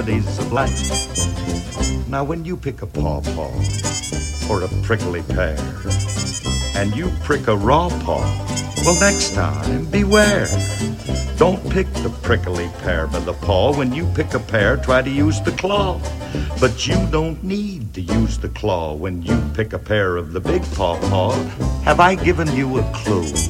days of life. Now when you pick a pawpaw or a prickly pear and you prick a raw paw, well, next time beware. Don't pick the prickly pear by the paw. When you pick a pear, try to use the claw. But you don't need to use the claw when you pick a pear of the big pawpaw. Have I given you a clue?